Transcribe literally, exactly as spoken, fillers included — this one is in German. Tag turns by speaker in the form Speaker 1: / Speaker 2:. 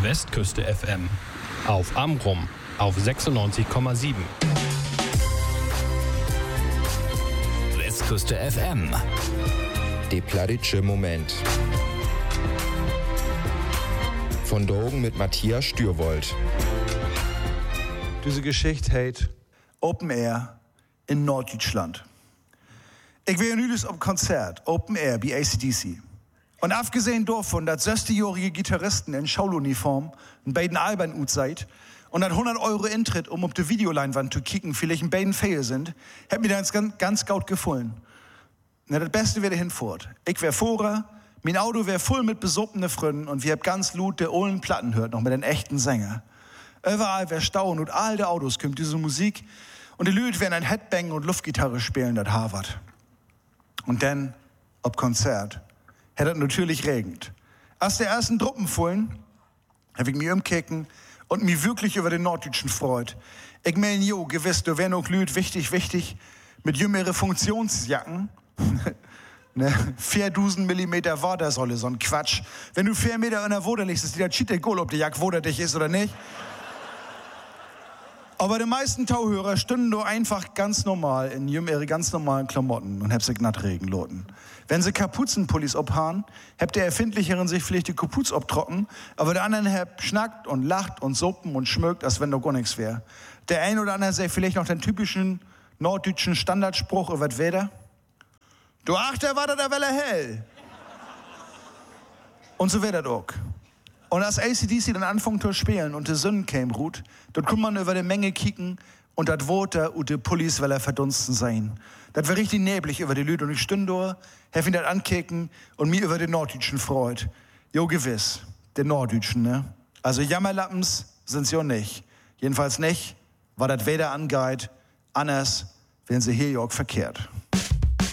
Speaker 1: Westküste F M. Auf Amrum auf sechsundneunzig Komma sieben.
Speaker 2: Westküste F M.
Speaker 3: Der plattitsche Moment. Von Drogen mit Matthias Stürwold.
Speaker 4: Diese Geschichte heißt Open Air in Norddeutschland. Ich war nüdels auf Konzert, Open Air, bei A C D C. Und abgesehen davon, dass sechzigjährige Gitarristen in Schauluniform in beiden Alben ut seid und dass hundert Euro Eintritt, um auf die Videoleinwand zu kicken, vielleicht in beiden Fälle sind, hat mir das ganz, ganz gut gefallen. Na, das Beste wäre hinfort. Ich wär Vorer, mein Auto wär voll mit besoppene Freunden und wir hab ganz laut der ollen Platten hört, noch mit den echten Sänger. Überall wär Stau und all der Autos kommt diese Musik und die Leute werden ein Headbang und Luftgitarre spielen, das Harvard. Und dann, ob Konzert, hat es natürlich regnet. Als der ersten Truppen fallen, hab ich mich umkicken und mich wirklich über den Norddeutschen freut. Ich mein, jo, gewiss, da wär noch Leute wichtig, wichtig, mit jüngere Funktionsjacken, ne, viertausend Millimeter Wadersäule, so ein Quatsch. Wenn du vier Meter in der Woder liegst, ist die da cheat Goal, ob die Jack Woder dich ist oder nicht. Aber die meisten Tauhörer stünden nur einfach ganz normal in ihre ganz normalen Klamotten und hab sie glatt Regen loten. Wenn sie Kapuzenpullis obhaben, habt der Erfindlicheren sich vielleicht die Kapuz obtrocken, aber der anderen hab schnackt und lacht und suppen und schmögt, als wenn doch gar nichts wär. Der ein oder andere sagt vielleicht noch den typischen norddeutschen Standardspruch über das Wetter. Du Achter, war da der Welle hell. Und so wär das auch. Und als A C D C dann anfängt zu spielen und die Sonne käme ruht, dort kann man über die Menge kicken und das Water und die Pullis, weil er verdunsten sein. Das war richtig neblig über die Leute und ich stünde da, hab ihn das ankicken und mir über den Norddeutschen freut. Jo, gewiss, den Norddeutschen, ne? Also Jammerlappens sind's ja nicht. Jedenfalls nicht, war das Wetter angeht, anders, wenn sie hier ja auch verkehrt.